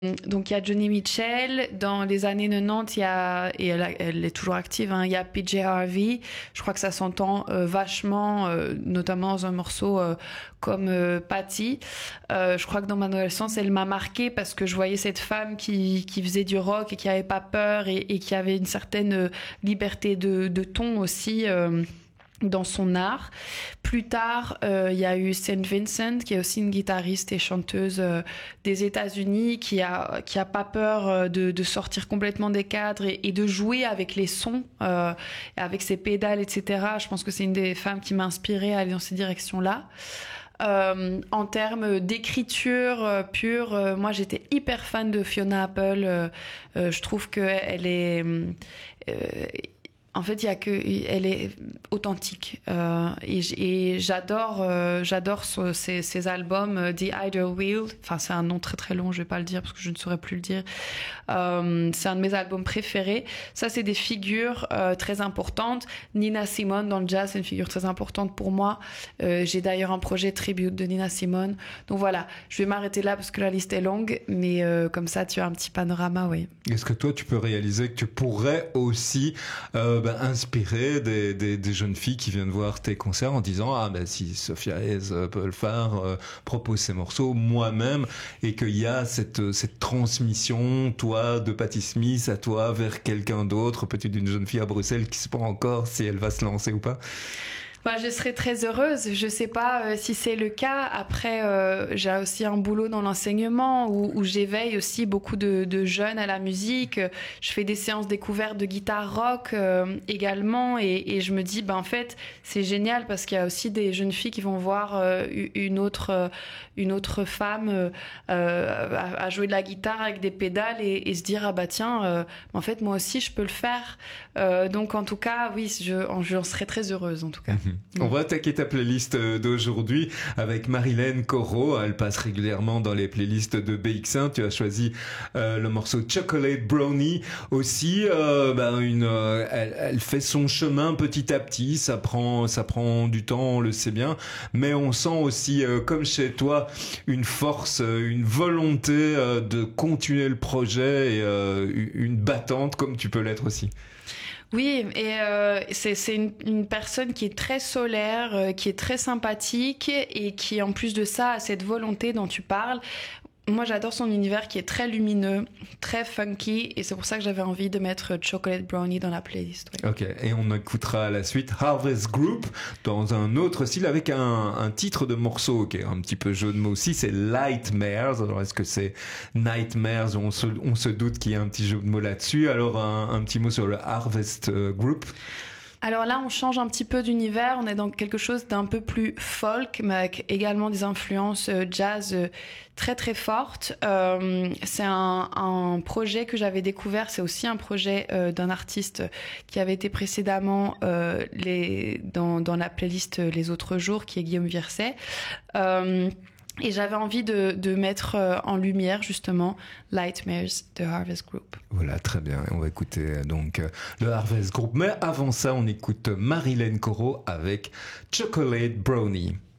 Donc il y a Joni Mitchell, dans les années 90, il y a, et elle est toujours active, hein, il y a PJ Harvey, je crois que ça s'entend vachement, notamment dans un morceau comme Patty. Je crois que dans ma adolescence, elle m'a marquée parce que je voyais cette femme qui faisait du rock et qui avait pas peur et qui avait une certaine liberté de ton aussi. Dans son art. Plus tard, il y a eu Saint Vincent, qui est aussi une guitariste et chanteuse des États-Unis, qui a pas peur de sortir complètement des cadres et de jouer avec les sons, avec ses pédales, etc. Je pense que c'est une des femmes qui m'a inspirée à aller dans ces directions-là. En termes d'écriture pure, moi j'étais hyper fan de Fiona Apple. Je trouve qu'elle est en fait, il y a que elle est authentique et j'adore ces albums The Idle Wheel. Enfin, c'est un nom très très long, je vais pas le dire parce que je ne saurais plus le dire. C'est un de mes albums préférés. Ça, c'est des figures très importantes. Nina Simone dans le jazz, c'est une figure très importante pour moi. J'ai d'ailleurs un projet tribute de Nina Simone. Donc voilà, je vais m'arrêter là parce que la liste est longue, mais comme ça, tu as un petit panorama, oui. Est-ce que toi, tu peux réaliser que tu pourrais aussi inspirer des jeunes filles qui viennent voir tes concerts en disant si Sophia Hayes peut le faire, propose ses morceaux moi-même, et qu'il y a cette transmission, toi de Patti Smith à toi vers quelqu'un d'autre, peut-être d'une jeune fille à Bruxelles qui ne sait pas encore si elle va se lancer ou pas? Je serais très heureuse. Je sais pas si c'est le cas. Après, j'ai aussi un boulot dans l'enseignement où j'éveille aussi beaucoup de jeunes à la musique. Je fais des séances découvertes de guitare rock également, et je me dis, en fait, c'est génial parce qu'il y a aussi des jeunes filles qui vont voir une autre femme à jouer de la guitare avec des pédales et se dire tiens, en fait moi aussi je peux le faire. Donc en tout cas, oui, j'en serais très heureuse en tout cas. On va attaquer ta playlist d'aujourd'hui avec Marilyn Corot. Elle passe régulièrement dans les playlists de BX1. Tu as choisi le morceau Chocolate Brownie aussi. Elle fait son chemin petit à petit. Ça prend du temps, on le sait bien. Mais on sent aussi, comme chez toi, une force, une volonté de continuer le projet et une battante comme tu peux l'être aussi. Oui, et c'est une personne qui est très solaire, qui est très sympathique et qui, en plus de ça, a cette volonté dont tu parles. Moi, j'adore son univers qui est très lumineux, très funky, et c'est pour ça que j'avais envie de mettre Chocolate Brownie dans la playlist. Oui. Ok, et on écoutera à la suite Harvest Group dans un autre style avec un titre de morceau qui est un petit peu jeu de mots aussi, c'est Lightmares. Alors est-ce que c'est Nightmares? On se doute qu'il y a un petit jeu de mots là-dessus. Alors un petit mot sur le Harvest Group. Alors là, on change un petit peu d'univers, on est dans quelque chose d'un peu plus folk, mais avec également des influences jazz très très fortes. C'est un projet que j'avais découvert, c'est aussi un projet d'un artiste qui avait été précédemment dans la playlist Les Autres Jours, qui est Guillaume Virset. Et j'avais envie de mettre en lumière justement Lightmares de Harvest Group. Voilà, très bien. On va écouter donc le Harvest Group. Mais avant ça, on écoute Marilyn Corot avec Chocolate Brownie.